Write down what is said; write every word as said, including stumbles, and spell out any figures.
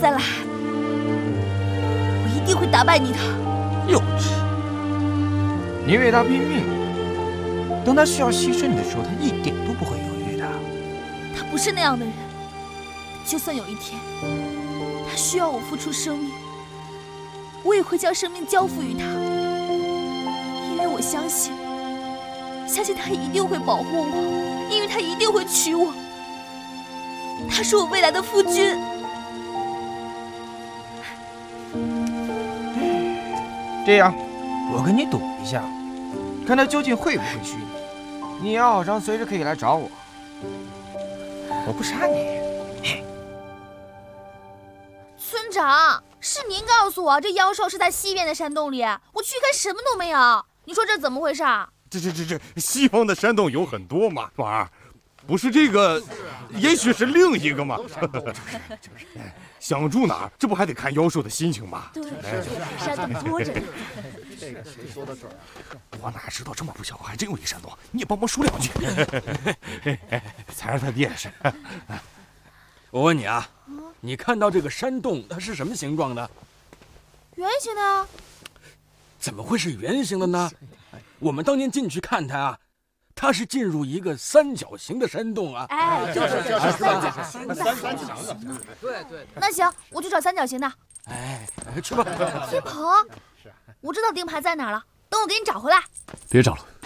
再来，我一定会打败你的。 幼稚！你为他拼命，等他需要牺牲你的时候，他一点都不会犹豫的。 他不是那样的人，就算有一天他需要我付出生命，我也会将生命交付于他，因为我相信，相信他一定会保护我，因为他一定会娶我。他是我未来的夫君。 这样，我跟你赌一下，看他究竟会不会娶你。你要好伤随时可以来找我，我不杀你。 村长，是您告诉我这妖兽是在西边的山洞里，我去看什么都没有。你说这怎么回事？ 这这这这，西方的山洞有很多嘛，婉儿，不是这个，也许是另一个嘛。想住哪儿，这不还得看妖兽的心情吗？ 对，山洞多着呢。 这个谁说的准？我哪知道这么不巧，还真有一山洞，你也帮忙说两句。才是他爹的事。 我问你啊，你看到这个山洞，它是什么形状的？ 圆形的啊。 怎么会是圆形的呢？我们当年进去看它啊，它是进入一个三角形的山洞啊。 哎，就是就是三角形的。 三角形的。 对对。 那行，我去找三角形的。 哎，去吧。 丁鹏，我知道钉牌在哪儿了，等我给你找回来。 别找了。